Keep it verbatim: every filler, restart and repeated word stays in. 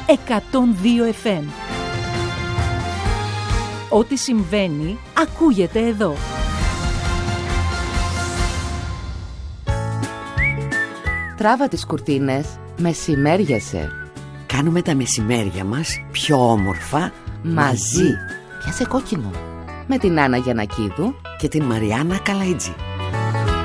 εκατόν δύο εφ εμ. Ό,τι συμβαίνει ακούγεται εδώ. Τράβα τις κουρτίνες, μεσημέριασε. Κάνουμε τα μεσημέρια μας πιο όμορφα μαζί. Πιάσε κόκκινο. Με την Άννα Γιαννακίδου και την Μαριάννα Καλαϊτζή.